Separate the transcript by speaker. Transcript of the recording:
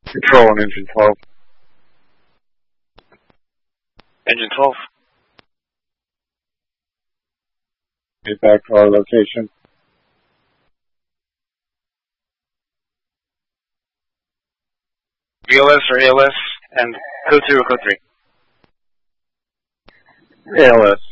Speaker 1: Control on engine 12.
Speaker 2: Engine 12.
Speaker 1: Get back to our location.
Speaker 2: VLS or ALS, and code 2 or code 3.
Speaker 1: ALS.